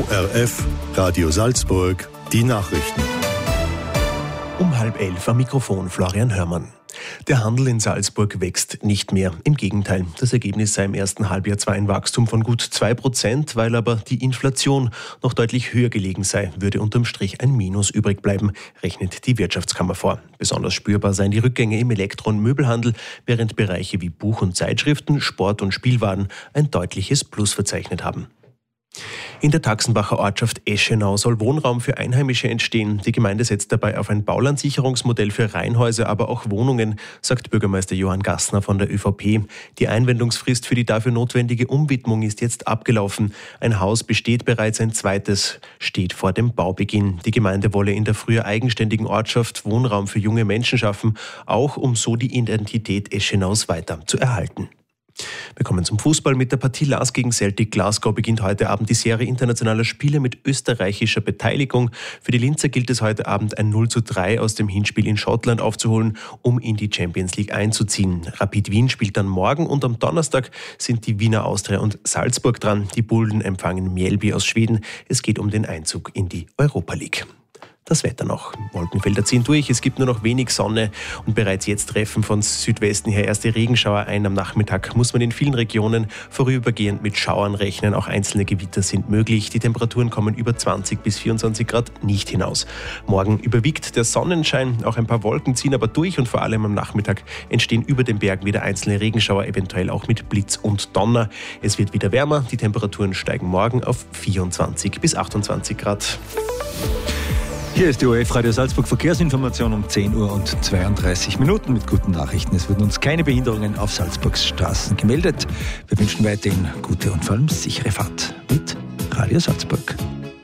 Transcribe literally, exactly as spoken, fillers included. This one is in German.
O R F, Radio Salzburg, die Nachrichten. Um halb elf am Mikrofon Florian Hörmann. Der Handel in Salzburg wächst nicht mehr. Im Gegenteil, das Ergebnis sei im ersten Halbjahr zwar ein Wachstum von gut zwei Prozent, weil aber die Inflation noch deutlich höher gelegen sei, würde unterm Strich ein Minus übrig bleiben, rechnet die Wirtschaftskammer vor. Besonders spürbar seien die Rückgänge im Elektro- und Möbelhandel, während Bereiche wie Buch- und Zeitschriften, Sport- und Spielwaren ein deutliches Plus verzeichnet haben. In der Taxenbacher Ortschaft Eschenau soll Wohnraum für Einheimische entstehen. Die Gemeinde setzt dabei auf ein Baulandsicherungsmodell für Reihenhäuser, aber auch Wohnungen, sagt Bürgermeister Johann Gassner von der ÖVP. Die Einwendungsfrist für die dafür notwendige Umwidmung ist jetzt abgelaufen. Ein Haus besteht bereits, ein zweites steht vor dem Baubeginn. Die Gemeinde wolle in der früher eigenständigen Ortschaft Wohnraum für junge Menschen schaffen, auch um so die Identität Eschenaus weiter zu erhalten. Wir kommen zum Fußball. Mit der Partie Lask gegen Celtic Glasgow beginnt heute Abend die Serie internationaler Spiele mit österreichischer Beteiligung. Für die Linzer gilt es heute Abend ein null zu drei aus dem Hinspiel in Schottland aufzuholen, um in die Champions League einzuziehen. Rapid Wien spielt dann morgen und am Donnerstag sind die Wiener Austria und Salzburg dran. Die Bullen empfangen Mjällby aus Schweden. Es geht um den Einzug in die Europa League. Das Wetter noch. Wolkenfelder ziehen durch, es gibt nur noch wenig Sonne und bereits jetzt treffen von Südwesten her erste Regenschauer ein. Am Nachmittag muss man in vielen Regionen vorübergehend mit Schauern rechnen. Auch einzelne Gewitter sind möglich. Die Temperaturen kommen über zwanzig bis vierundzwanzig Grad nicht hinaus. Morgen überwiegt der Sonnenschein, auch ein paar Wolken ziehen aber durch und vor allem am Nachmittag entstehen über den Bergen wieder einzelne Regenschauer, eventuell auch mit Blitz und Donner. Es wird wieder wärmer, die Temperaturen steigen morgen auf vierundzwanzig bis achtundzwanzig Grad. Hier ist die O R F Radio Salzburg Verkehrsinformation um zehn Uhr und zweiunddreißig Minuten mit guten Nachrichten. Es wurden uns keine Behinderungen auf Salzburgs Straßen gemeldet. Wir wünschen weiterhin gute und vor allem sichere Fahrt mit Radio Salzburg.